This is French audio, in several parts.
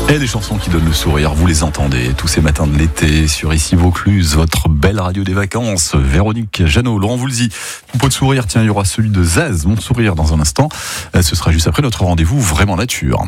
Et des chansons qui donnent le sourire, vous les entendez tous ces matins de l'été sur ici Vaucluse, votre belle radio des vacances. Véronique Jeannot, Laurent Voulzy, mon pot de sourire, tiens, il y aura celui de Zaz, mon sourire dans un instant. Ce sera juste après notre rendez-vous Vraiment Nature.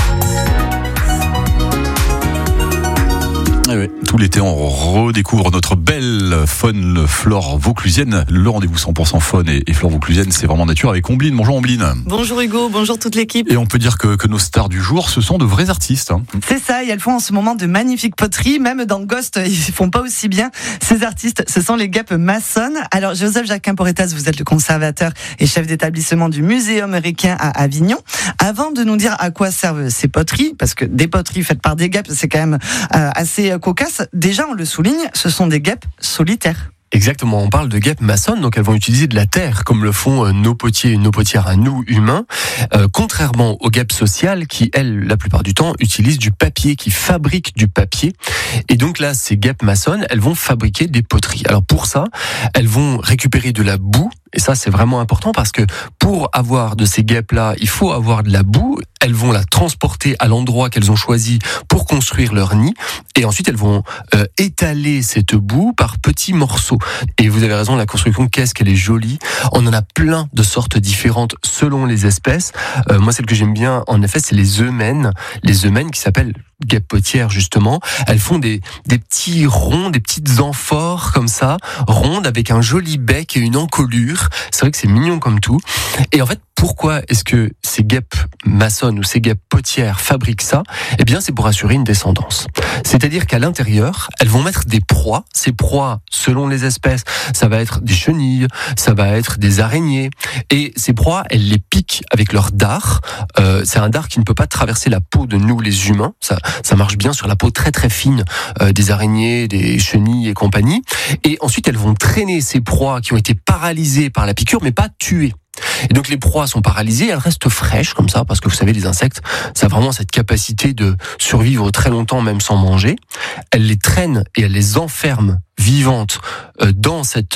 Et oui, tout l'été, on redécouvre notre belle faune, flore vauclusienne. Le rendez-vous 100% faune et flore vauclusienne, c'est Vraiment Nature avec Ombline. Bonjour Ombline. Bonjour Hugo, bonjour toute l'équipe. Et on peut dire que nos stars du jour, ce sont de vrais artistes. C'est ça, et elles font en ce moment de magnifiques poteries. Même dans Ghost, ils font pas aussi bien. Ces artistes, ce sont les guêpes maçonnes. Alors Joseph Jacquin-Porretas, vous êtes le conservateur et chef d'établissement du Muséum Requien à Avignon. Avant de nous dire à quoi servent ces poteries, parce que des poteries faites par des guêpes, c'est quand même assez cocasse. Déjà, on le souligne, ce sont des guêpes solitaires. Exactement, on parle de guêpes maçonnes, donc elles vont utiliser de la terre, comme le font nos potiers et nos potières à nous, humains, contrairement aux guêpes sociales qui, elles, la plupart du temps, utilisent du papier, qui fabriquent du papier. Et donc là, ces guêpes maçonnes, elles vont fabriquer des poteries. Alors pour ça, elles vont récupérer de la boue, et ça c'est vraiment important parce que pour avoir de ces guêpes-là, il faut avoir de la boue. Elles vont la transporter à l'endroit qu'elles ont choisi pour construire leur nid, et ensuite elles vont étaler cette boue par petits morceaux. Et vous avez raison, la construction, qu'est-ce qu'elle est jolie. On en a plein de sortes différentes selon les espèces. Moi, celle que j'aime bien, en effet, c'est les eumènes. Les eumènes qui s'appellent guêpes potières, justement. Elles font des petits ronds, des petites amphores comme ça, rondes avec un joli bec et une encolure. C'est vrai que c'est mignon comme tout. Et en fait, pourquoi est-ce que ces guêpes maçonnes ou ces guêpes potières fabriquent ça ? Eh bien, c'est pour assurer une descendance. C'est-à-dire qu'à l'intérieur, elles vont mettre des proies. Ces proies, selon les espèces, ça va être des chenilles, ça va être des araignées. Et ces proies, elles les piquent avec leur dard. C'est un dard qui ne peut pas traverser la peau de nous, les humains. Ça marche bien sur la peau très très fine des araignées, des chenilles et compagnie. Et ensuite, elles vont traîner ces proies qui ont été paralysées par la piqûre, mais pas tuées. Et donc les proies sont paralysées, elles restent fraîches comme ça, parce que vous savez, les insectes, ça a vraiment cette capacité de survivre très longtemps même sans manger. Elles les traînent et elles les enferment vivantes dans cette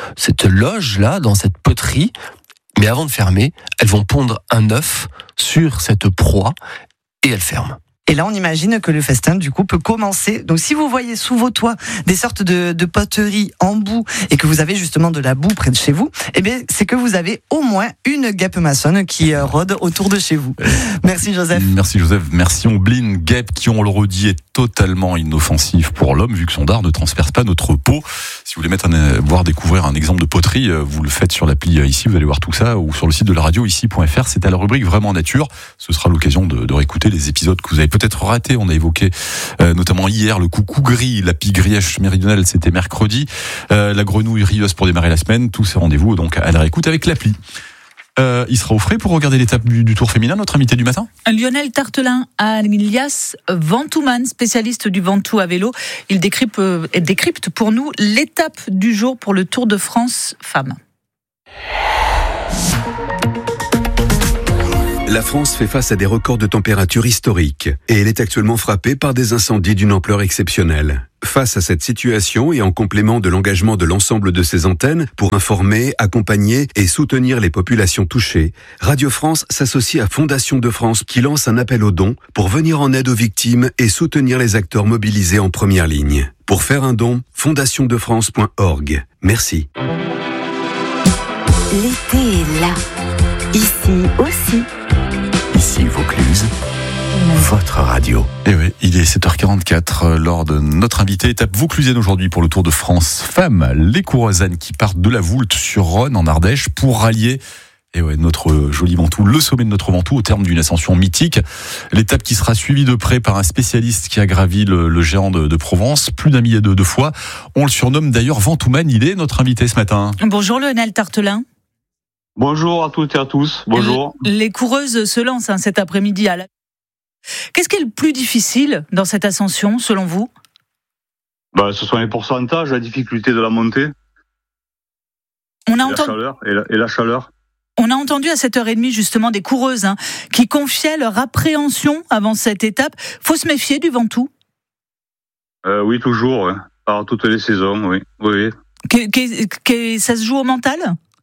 loge-là, dans cette poterie. Mais avant de fermer, elles vont pondre un œuf sur cette proie et elles ferment. Et là, on imagine que le festin, du coup, peut commencer. Donc, si vous voyez sous vos toits des sortes de poteries en boue et que vous avez justement de la boue près de chez vous, eh bien, c'est que vous avez au moins une guêpe maçonne qui rôde autour de chez vous. Merci Joseph. Merci Joseph. Merci Ombline. Guêpe qui, on le redit, est totalement inoffensive pour l'homme vu que son dard ne transperce pas notre peau. Si vous voulez découvrir un exemple de poterie, vous le faites sur l'appli ici, vous allez voir tout ça, ou sur le site de la radio ici.fr. C'est à la rubrique Vraiment Nature. Ce sera l'occasion de réécouter les épisodes que vous avez peut-être raté. On a évoqué notamment hier le coucou gris, la pie-grièche méridionale, c'était mercredi, la grenouille rieuse pour démarrer la semaine. Tous ces rendez-vous donc à la réécoute avec l'appli. Il sera au frais pour regarder l'étape du Tour féminin, notre invité du matin. Lionel Tartelin, alias Ventouman, spécialiste du Ventoux à vélo. Il décrypte pour nous l'étape du jour pour le Tour de France femmes. La France fait face à des records de température historiques et elle est actuellement frappée par des incendies d'une ampleur exceptionnelle. Face à cette situation et en complément de l'engagement de l'ensemble de ses antennes pour informer, accompagner et soutenir les populations touchées, Radio France s'associe à Fondation de France qui lance un appel aux dons pour venir en aide aux victimes et soutenir les acteurs mobilisés en première ligne. Pour faire un don, fondationdefrance.org. Merci. L'été est là. Ici aussi. Ici Vaucluse, votre radio. Et oui, il est 7h44 lors de notre invité étape vauclusienne aujourd'hui pour le Tour de France femmes, les coureusanes qui partent de la Voulte sur Rhône en Ardèche pour rallier notre joli Ventoux, le sommet de notre Ventoux au terme d'une ascension mythique. L'étape qui sera suivie de près par un spécialiste qui a gravi le géant de Provence plus d'un millier de fois. On le surnomme d'ailleurs Ventouman. Il est notre invité ce matin. Bonjour Lionel Tartelin. Bonjour à toutes et à tous, bonjour. Les coureuses se lancent cet après-midi à la... Qu'est-ce qui est le plus difficile dans cette ascension, selon vous ? Ce sont les pourcentages, la difficulté de la montée, la chaleur. On a entendu à 7h30 justement des coureuses qui confiaient leur appréhension avant cette étape. Faut se méfier du Ventoux ? Oui, toujours, ouais. Par toutes les saisons, oui. Ça se joue au mental ?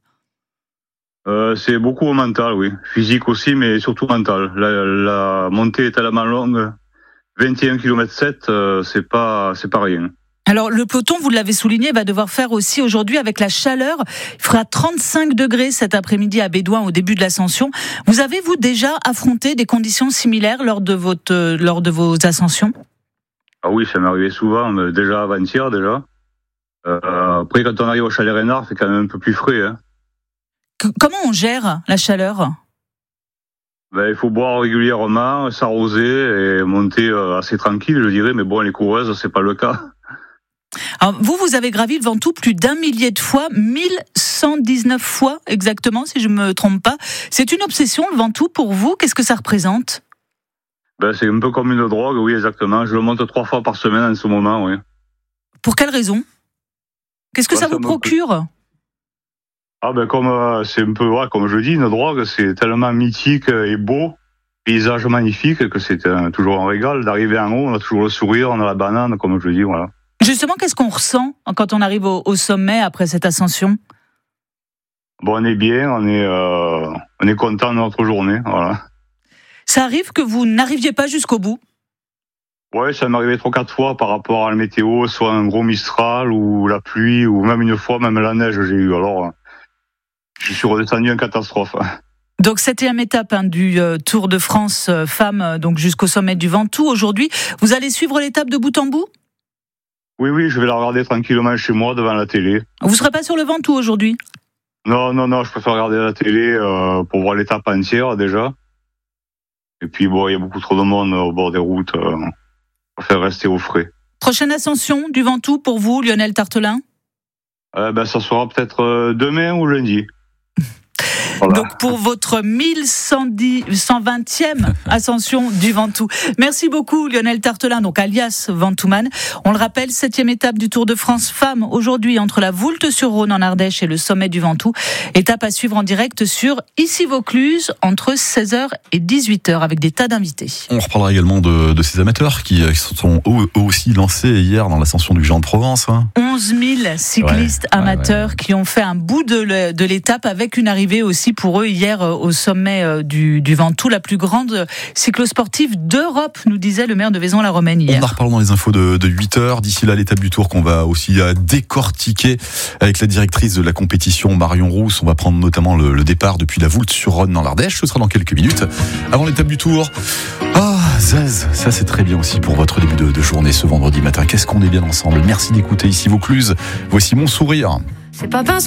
C'est beaucoup au mental, oui. Physique aussi, mais surtout mental. La montée est tellement longue, 21 km 7, c'est pas rien. Alors le peloton, vous l'avez souligné, va devoir faire aussi aujourd'hui avec la chaleur. Il fera 35 degrés cet après-midi à Bédouin au début de l'ascension. Vous avez, vous, déjà affronté des conditions similaires lors de vos ascensions ? Ah oui, ça m'est arrivé souvent, mais déjà avant-hier déjà. Après, quand on arrive au Chalet Reynard, c'est quand même un peu plus frais. Hein. Comment on gère la chaleur ? Il faut boire régulièrement, s'arroser et monter assez tranquille, je dirais. Mais bon, les coureuses, c'est pas le cas. Alors, vous avez gravi le Ventoux plus d'1 millier de fois, 1119 fois exactement, si je me trompe pas. C'est une obsession, le Ventoux, pour vous ? Qu'est-ce que ça représente ? C'est un peu comme une drogue, oui, exactement. Je le monte 3 fois par semaine en ce moment, oui. Pour quelle raison ? Qu'est-ce que ça vous procure ? Comme c'est un peu, comme je dis, une drogue, c'est tellement mythique et beau, paysage magnifique, que c'est toujours un régal. D'arriver en haut, on a toujours le sourire, on a la banane, comme je dis, voilà. Justement, qu'est-ce qu'on ressent quand on arrive au sommet après cette ascension ? On est bien, on est content de notre journée, voilà. Ça arrive que vous n'arriviez pas jusqu'au bout ? Ouais, ça m'est arrivé 3-4 fois par rapport à la météo, soit un gros mistral ou la pluie, ou même une fois, même la neige j'ai eu. Alors, je suis redescendu en catastrophe. Donc 7e étape du Tour de France femmes, donc jusqu'au sommet du Ventoux. Aujourd'hui, vous allez suivre l'étape de bout en bout ? Oui, je vais la regarder tranquillement chez moi devant la télé. Vous serez pas sur le Ventoux aujourd'hui ? Non, je préfère regarder la télé pour voir l'étape entière déjà. Et puis il y a beaucoup trop de monde au bord des routes. Je préfère rester au frais. Prochaine ascension du Ventoux pour vous, Lionel Tartelin ? Ça sera peut-être demain ou lundi. Voilà. Donc pour votre 120e ascension du Ventoux. Merci beaucoup Lionel Tartelin, donc alias Ventouman. On le rappelle, 7e étape du Tour de France femmes aujourd'hui entre la Voulte-sur-Rhône en Ardèche et le sommet du Ventoux. Étape à suivre en direct sur Ici Vaucluse entre 16h et 18h avec des tas d'invités. On reparlera également de ces amateurs qui sont eux aussi lancés hier dans l'ascension du Géant de Provence. 11 000 cyclistes amateurs qui ont fait un bout de l'étape avec une arrivée aussi pour eux hier au sommet du Ventoux, la plus grande cyclosportive d'Europe, nous disait le maire de Vaison-la-Romaine hier. On en reparle dans les infos de 8h. D'ici là, l'étape du Tour qu'on va aussi décortiquer avec la directrice de la compétition, Marion Rousse. On va prendre notamment le départ depuis la Voulte-sur-Rhône dans l'Ardèche. Ce sera dans quelques minutes. Avant l'étape du Tour, Zaz, ça c'est très bien aussi pour votre début de journée ce vendredi matin. Qu'est-ce qu'on est bien ensemble. Merci d'écouter Ici Vaucluse. Voici Mon Sourire. C'est pas parce